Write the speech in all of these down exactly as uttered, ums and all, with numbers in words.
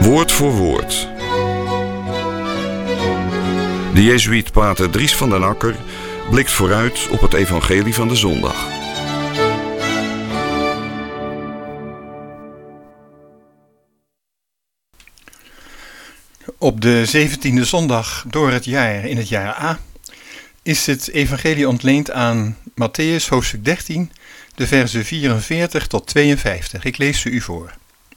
Woord voor woord. De jezuïet pater Dries van den Akker blikt vooruit op het evangelie van de zondag. Op de zeventiende zondag door het jaar in het jaar A is het evangelie ontleend aan Matthäus hoofdstuk dertien, de versen vierenveertig tot tweeënvijftig. Ik lees ze u voor.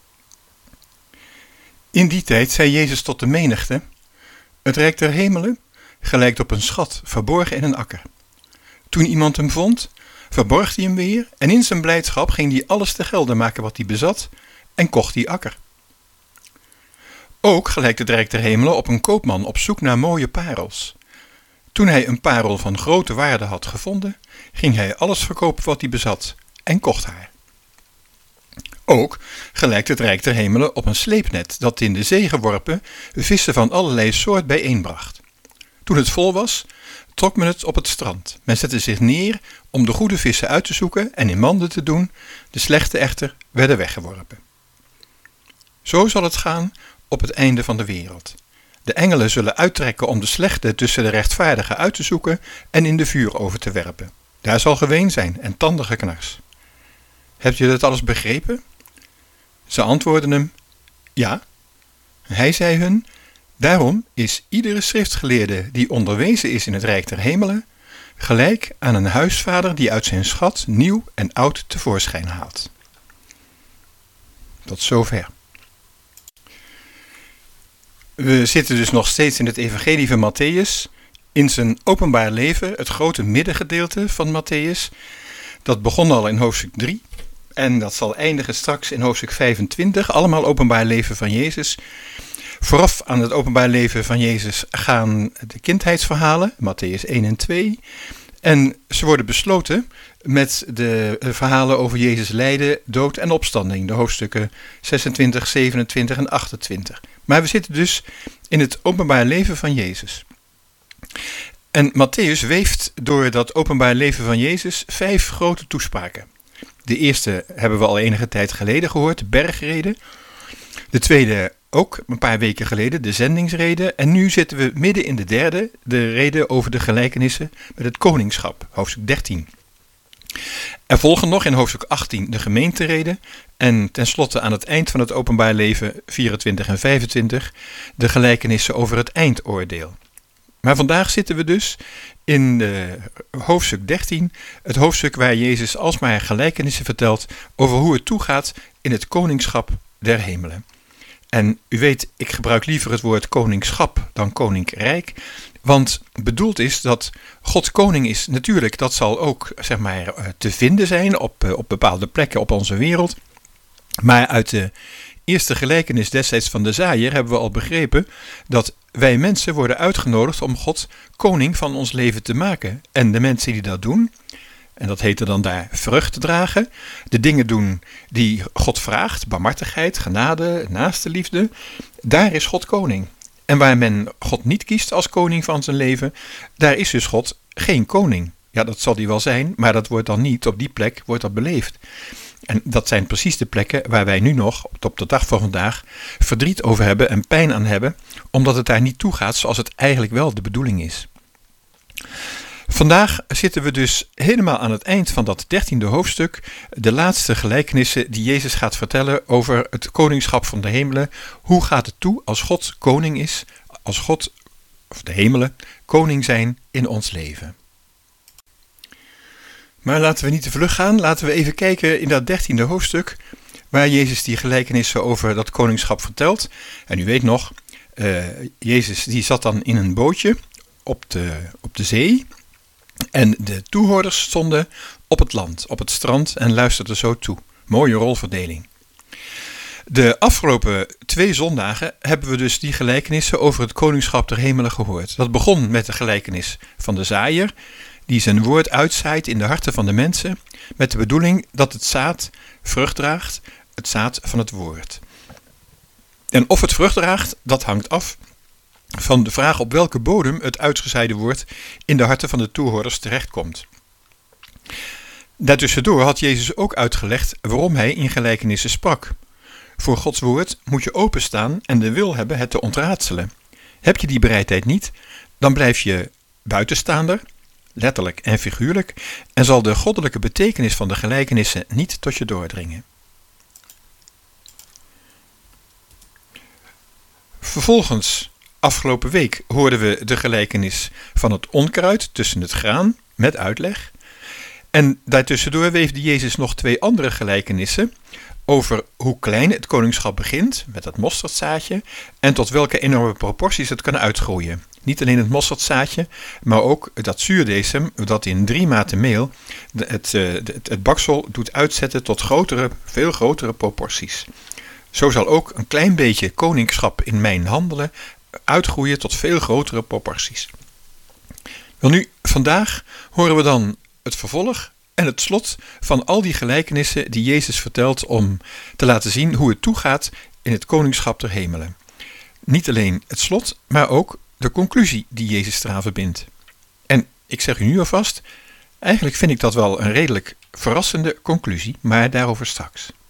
In die tijd zei Jezus tot de menigte: het rijk der hemelen gelijkt op een schat verborgen in een akker. Toen iemand hem vond, verborg hij hem weer en in zijn blijdschap ging hij alles te gelde maken wat hij bezat en kocht die akker. Ook gelijkt het rijk der hemelen op een koopman op zoek naar mooie parels. Toen hij een parel van grote waarde had gevonden, ging hij alles verkopen wat hij bezat en kocht haar. Ook gelijkt het rijk der hemelen op een sleepnet dat in de zee geworpen vissen van allerlei soort bijeenbracht. Toen het vol was, trok men het op het strand. Men zette zich neer om de goede vissen uit te zoeken en in manden te doen, de slechte echter werden weggeworpen. Zo zal het gaan op het einde van de wereld. De engelen zullen uittrekken om de slechte tussen de rechtvaardigen uit te zoeken en in de vuuroven te werpen. Daar zal geween zijn en tandengeknars. Hebt u dat alles begrepen? Ze antwoordden hem: ja. Hij zei hun: daarom is iedere schriftgeleerde die onderwezen is in het rijk der hemelen gelijk aan een huisvader die uit zijn schat nieuw en oud tevoorschijn haalt. Tot zover. We zitten dus nog steeds in het evangelie van Matthäus, in zijn openbaar leven, het grote middengedeelte van Matthäus. Dat begon al in hoofdstuk drie en dat zal eindigen straks in hoofdstuk vijfentwintig, allemaal openbaar leven van Jezus. Vooraf aan het openbaar leven van Jezus gaan de kindheidsverhalen, Matthäus één en twee. En ze worden besloten met de verhalen over Jezus lijden, dood en opstanding, de hoofdstukken zesentwintig, zevenentwintig en achtentwintig. Maar we zitten dus in het openbaar leven van Jezus. En Matthäus weeft door dat openbaar leven van Jezus vijf grote toespraken. De eerste hebben we al enige tijd geleden gehoord, de bergrede. De tweede ook een paar weken geleden, de zendingsrede. En nu zitten we midden in de derde, de rede over de gelijkenissen met het koningschap, hoofdstuk dertien. Er volgen nog in hoofdstuk achttien de gemeenterede en tenslotte aan het eind van het openbaar leven, vierentwintig en vijfentwintig, de gelijkenissen over het eindoordeel. Maar vandaag zitten we dus in de hoofdstuk dertien, het hoofdstuk waar Jezus alsmaar gelijkenissen vertelt over hoe het toegaat in het koningschap der hemelen. En u weet, ik gebruik liever het woord koningschap dan koninkrijk, want bedoeld is dat God koning is. Natuurlijk, dat zal ook zeg maar te vinden zijn op, op bepaalde plekken op onze wereld. Maar uit de eerste gelijkenis destijds van de zaaier hebben we al begrepen dat wij mensen worden uitgenodigd om God koning van ons leven te maken. En de mensen die dat doen, en dat heette dan daar vrucht dragen, de dingen doen die God vraagt, barmhartigheid, genade, naastenliefde, daar is God koning. En waar men God niet kiest als koning van zijn leven, daar is dus God geen koning. Ja, dat zal hij wel zijn, maar dat wordt dan niet, op die plek wordt dat beleefd. En dat zijn precies de plekken waar wij nu nog, op de dag van vandaag, verdriet over hebben en pijn aan hebben, omdat het daar niet toe gaat zoals het eigenlijk wel de bedoeling is. Vandaag zitten we dus helemaal aan het eind van dat dertiende hoofdstuk, de laatste gelijkenissen die Jezus gaat vertellen over het koningschap van de hemelen. Hoe gaat het toe als God koning is, als God, of de hemelen, koning zijn in ons leven? Maar laten we niet te vlug gaan, laten we even kijken in dat dertiende hoofdstuk, waar Jezus die gelijkenissen over dat koningschap vertelt. En u weet nog, uh, Jezus die zat dan in een bootje op de, op de zee. En de toehoorders stonden op het land, op het strand en luisterden zo toe. Mooie rolverdeling. De afgelopen twee zondagen hebben we dus die gelijkenissen over het koningschap der hemelen gehoord. Dat begon met de gelijkenis van de zaaier, die zijn woord uitzaait in de harten van de mensen, met de bedoeling dat het zaad vrucht draagt, het zaad van het woord. En of het vrucht draagt, dat hangt af van de vraag op welke bodem het uitgezaaide woord in de harten van de toehoorders terechtkomt. Daartussendoor had Jezus ook uitgelegd waarom hij in gelijkenissen sprak. Voor Gods woord moet je openstaan en de wil hebben het te ontraadselen. Heb je die bereidheid niet, dan blijf je buitenstaander, letterlijk en figuurlijk, en zal de goddelijke betekenis van de gelijkenissen niet tot je doordringen. Vervolgens, afgelopen week, hoorden we de gelijkenis van het onkruid tussen het graan, met uitleg. En daartussendoor weefde Jezus nog twee andere gelijkenissen over hoe klein het koningschap begint, met het mosterdzaadje, en tot welke enorme proporties het kan uitgroeien. Niet alleen het mosterdzaadje, maar ook dat zuurdesem, dat in drie maten meel het, het, het baksel doet uitzetten tot grotere, veel grotere proporties. Zo zal ook een klein beetje koningschap in mijn handelen uitgroeien tot veel grotere proporties. Wel nu, vandaag horen we dan het vervolg en het slot van al die gelijkenissen die Jezus vertelt om te laten zien hoe het toegaat in het koningschap der hemelen. Niet alleen het slot, maar ook de conclusie die Jezus eraan verbindt. En ik zeg u nu alvast, eigenlijk vind ik dat wel een redelijk verrassende conclusie, maar daarover straks.